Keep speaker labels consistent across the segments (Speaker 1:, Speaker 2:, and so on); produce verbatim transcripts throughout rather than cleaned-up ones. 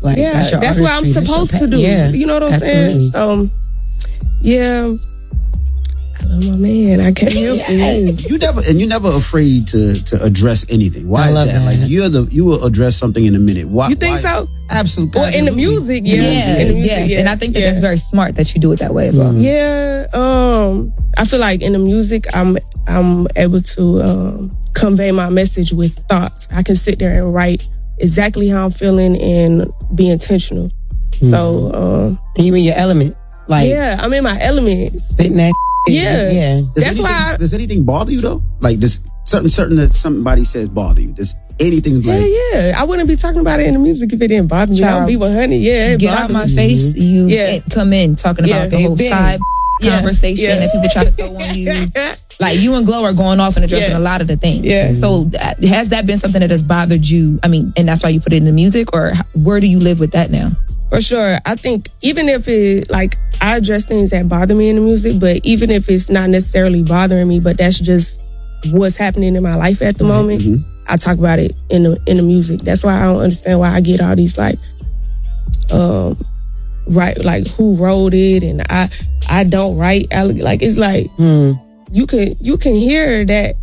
Speaker 1: Like,
Speaker 2: yeah,
Speaker 1: that's, your
Speaker 2: that's what I'm
Speaker 1: artistry.
Speaker 2: supposed
Speaker 1: That's
Speaker 2: to
Speaker 1: your
Speaker 2: do.
Speaker 1: pa- yeah,
Speaker 2: you know what I'm
Speaker 1: absolutely.
Speaker 2: saying? So, yeah, I love my man. I can't help it.
Speaker 3: You never, and you're never afraid to to address anything. Why
Speaker 1: I
Speaker 3: is
Speaker 1: love
Speaker 3: that?
Speaker 1: that.
Speaker 3: Like you're the you will address something in a minute. Why?
Speaker 2: You think
Speaker 3: why?
Speaker 2: so?
Speaker 3: Absolutely.
Speaker 2: Or in the music, yeah.
Speaker 4: Yeah,
Speaker 2: in the music,
Speaker 4: yes.
Speaker 2: yeah.
Speaker 4: And I think that
Speaker 2: yeah.
Speaker 4: that's very smart that you do it that way as well.
Speaker 2: Yeah, um, I feel like in the music, I'm I'm able to um, convey my message with thoughts. I can sit there and write exactly how I'm feeling and be intentional. Mm. So, um,
Speaker 1: and you in your element, like
Speaker 2: yeah, I'm in my element,
Speaker 1: spitting that.
Speaker 2: Yeah,
Speaker 1: yeah.
Speaker 3: Does
Speaker 2: that's
Speaker 3: anything,
Speaker 2: why. I,
Speaker 3: does anything bother you though? Like this certain certain that somebody says bother you? Does anything like?
Speaker 2: Yeah, yeah. I wouldn't be talking about it in the music if it didn't bother me. I would be one hundred. Yeah, it
Speaker 4: Get out
Speaker 2: bothered
Speaker 4: my
Speaker 2: me.
Speaker 4: face. You
Speaker 2: Yeah.
Speaker 4: come in talking
Speaker 2: Yeah.
Speaker 4: about the whole
Speaker 1: Big.
Speaker 4: side
Speaker 2: Yeah.
Speaker 4: conversation
Speaker 2: Yeah.
Speaker 4: that people try to throw on you. Like you and Glow are going off and addressing
Speaker 2: Yeah.
Speaker 4: a lot of the things.
Speaker 2: Yeah.
Speaker 4: So uh, has that been something that has bothered you? I mean, and that's why you put it in the music, or h- where do you live with that now?
Speaker 2: For sure. I think even if it, like, I address things that bother me in the music, but even if it's not necessarily bothering me, but that's just what's happening in my life at the moment,
Speaker 3: Mm-hmm.
Speaker 2: I talk about it in the in the music. That's why I don't understand why I get all these, like, um, right, like, who wrote it, and I I don't write. Like, it's like,
Speaker 1: Mm.
Speaker 2: you can you can hear that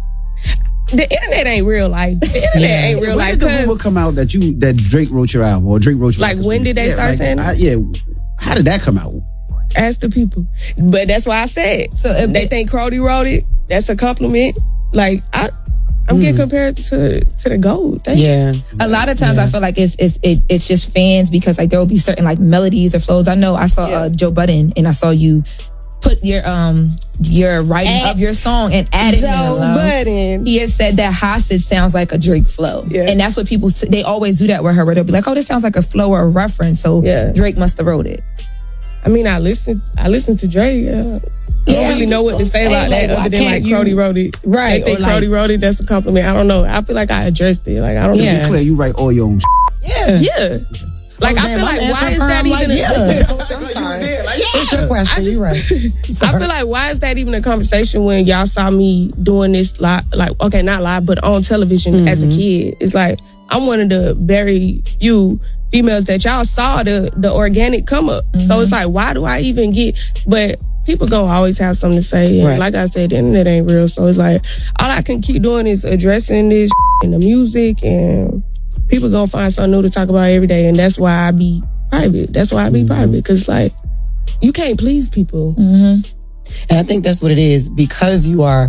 Speaker 2: the internet ain't real life. The internet
Speaker 1: Yeah.
Speaker 2: ain't real
Speaker 3: When
Speaker 2: life.
Speaker 3: did the
Speaker 2: 'cause-
Speaker 3: rumor come out that you that Drake wrote your album or Drake wrote your
Speaker 2: Like,
Speaker 3: records?
Speaker 2: when did they
Speaker 3: Yeah,
Speaker 2: start
Speaker 3: like,
Speaker 2: saying
Speaker 3: I,
Speaker 2: that?
Speaker 3: yeah. How did that come out?
Speaker 2: Ask the people. But that's why I said.
Speaker 4: So if
Speaker 2: they think Crody wrote it, that's a compliment. Like, I, I'm getting compared to to the GOAT. Thank you.
Speaker 1: Yeah.
Speaker 4: A lot of times I feel like it's it's it, it's just fans, because like there will be certain like melodies or flows. I know I saw
Speaker 2: Yeah.
Speaker 4: uh, Joe Budden and I saw you put your um your writing
Speaker 2: Add-
Speaker 4: of your song and add it.
Speaker 2: Joe Budden.
Speaker 4: He had said that Hostage sounds like a Drake flow.
Speaker 2: Yeah.
Speaker 4: And that's what people s- they always do that with her, where they'll be like, oh, this sounds like a flow or a reference, so
Speaker 2: Yeah.
Speaker 4: Drake must have wrote it.
Speaker 2: I mean, I listen. I listen to Drake. Yeah. I
Speaker 1: Yeah,
Speaker 2: don't really
Speaker 1: I'm
Speaker 2: know
Speaker 1: just
Speaker 2: what to say
Speaker 1: gonna
Speaker 2: about
Speaker 1: say,
Speaker 2: that
Speaker 1: like, why
Speaker 2: other than like
Speaker 1: can't you-
Speaker 2: Crody wrote it.
Speaker 1: Right,
Speaker 2: They think
Speaker 1: or, like-
Speaker 2: Crody wrote it. That's a compliment. I don't know. I feel like I addressed it. Like, I don't
Speaker 1: Yeah.
Speaker 3: To be clear, you write all your own.
Speaker 1: Yeah.
Speaker 2: Yeah. Like,
Speaker 1: Oh,
Speaker 2: I
Speaker 1: damn,
Speaker 2: feel
Speaker 1: I'm
Speaker 2: like, why
Speaker 1: answering
Speaker 2: is
Speaker 1: her,
Speaker 2: that
Speaker 1: I'm
Speaker 2: even
Speaker 1: like,
Speaker 2: a...
Speaker 1: yeah. I'm sorry. It's your question. You're right.
Speaker 2: I feel like, why is that even a conversation when y'all saw me doing this live, like, okay, not live, but on television
Speaker 1: Mm-hmm.
Speaker 2: as a kid? It's like, I'm one of the very few females that y'all saw the the organic come up.
Speaker 1: Mm-hmm.
Speaker 2: So it's like, why do I even get, but people gonna always have something to say. And
Speaker 1: Right.
Speaker 2: like I said, the internet ain't real. So it's like, all I can keep doing is addressing this in the music, and people gonna find something new to talk about every day. And that's why I be private. That's why I be private. Cause like, you can't please people.
Speaker 1: And I think that's what it is, because you are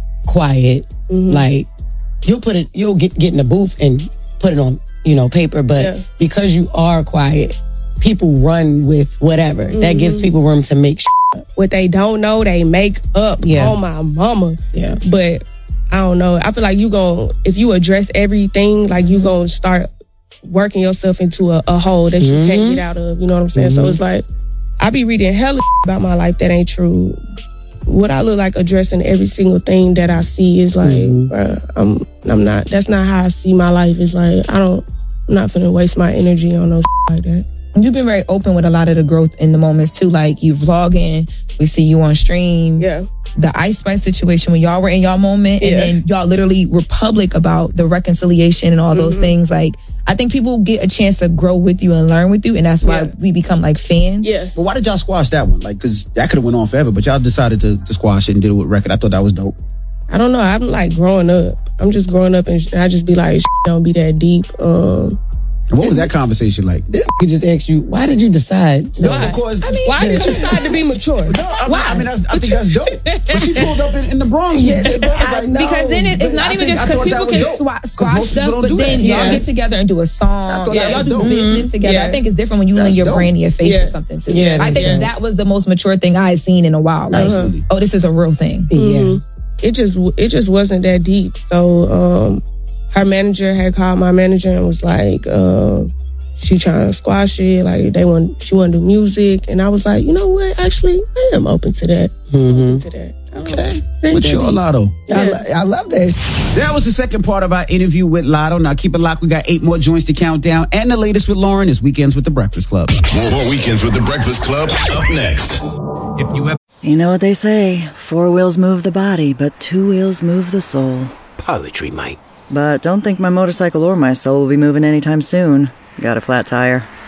Speaker 1: quiet.
Speaker 2: Mm-hmm.
Speaker 1: Like, you'll put it, you'll get get in the booth and put it on, you know, paper. But
Speaker 2: Yeah.
Speaker 1: because you are quiet, people run with whatever. That
Speaker 2: Mm-hmm.
Speaker 1: gives people room to make. Sh-
Speaker 2: What they don't know, they make up.
Speaker 1: Yeah.
Speaker 2: On my mama.
Speaker 1: Yeah.
Speaker 2: But I don't know. I feel like you gon' if you address everything, like you gonna start working yourself into a, a hole that you can't get out of. You know what I'm saying? So it's like, I be reading hella about my life that ain't true. What I look like addressing every single thing that I see is like, bruh, I'm I'm not. That's not how I see my life. It's like, I don't. I'm not finna waste my energy on no like that.
Speaker 4: You've been very open with a lot of the growth in the moments too. Like you vlogging, we see you on stream.
Speaker 2: Yeah.
Speaker 4: The Ice Spice situation when y'all were in y'all moment, and
Speaker 2: Yeah.
Speaker 4: then y'all literally were public about the reconciliation and all those
Speaker 2: Mm-hmm.
Speaker 4: things. Like I think people get a chance to grow with you and learn with you, and that's why
Speaker 2: Yeah.
Speaker 4: we become like fans.
Speaker 2: Yeah.
Speaker 3: But why did y'all squash that one? Like, because that could have went on forever, but y'all decided to, to squash it and did it with record. I thought that was dope.
Speaker 2: I don't know. I'm like growing up. I'm just growing up, and I just be like, don't be that deep. Um,
Speaker 3: And what was that conversation like?
Speaker 1: this could just ask you, why did you decide? to-
Speaker 2: Why?
Speaker 3: Because
Speaker 2: I mean, why did you decide to be mature?
Speaker 3: I, Why? I mean, that's, I think that's dope. But she pulled up in, in the Bronx.
Speaker 1: Yeah,
Speaker 3: with-
Speaker 1: I know.
Speaker 4: Because then it, it's
Speaker 3: But
Speaker 4: not
Speaker 3: I
Speaker 4: even
Speaker 3: think-
Speaker 4: just
Speaker 3: I
Speaker 4: because
Speaker 3: thought
Speaker 4: people
Speaker 3: that
Speaker 4: can
Speaker 3: was dope.
Speaker 4: swa-
Speaker 3: 'Cause
Speaker 4: squash
Speaker 3: most people
Speaker 4: stuff,
Speaker 3: don't
Speaker 4: but
Speaker 3: do
Speaker 4: then
Speaker 3: that.
Speaker 4: y'all
Speaker 2: Yeah.
Speaker 4: get together and do a
Speaker 3: I
Speaker 4: song.
Speaker 3: thought
Speaker 4: Yeah,
Speaker 3: that
Speaker 4: y'all
Speaker 3: was
Speaker 4: do
Speaker 3: dope.
Speaker 4: business together.
Speaker 2: Yeah.
Speaker 4: I think it's different when you
Speaker 3: That's
Speaker 4: link your
Speaker 3: dope.
Speaker 4: brand and your face
Speaker 2: Yeah.
Speaker 4: to something too.
Speaker 1: Yeah,
Speaker 4: I
Speaker 1: that's
Speaker 4: think
Speaker 1: dope.
Speaker 4: that was the most mature thing I had seen in a while. Like,
Speaker 3: Absolutely.
Speaker 4: oh, this is a real thing.
Speaker 1: Yeah.
Speaker 2: It just it just wasn't that deep. So um, her manager had called my manager and was like, uh, she trying to squash it. Like they want she want to do music, and I was like, you know what? Actually, I am open to that. Open to that.
Speaker 3: Okay.
Speaker 2: Ain't
Speaker 3: With
Speaker 2: that
Speaker 3: your
Speaker 2: deep.
Speaker 3: Lotto.
Speaker 1: I, lo- I love that.
Speaker 3: That was the second part of our interview with Lotto. Now keep it locked. We got eight more joints to count down. And the latest with Lauren is Weekends with the Breakfast Club.
Speaker 5: More Weekends with the Breakfast Club up next.
Speaker 3: If you ever
Speaker 6: You know what they say, four wheels move the body, but two wheels move the soul.
Speaker 7: Poetry, mate.
Speaker 6: But don't think my motorcycle or my soul will be moving anytime soon. Got a flat tire.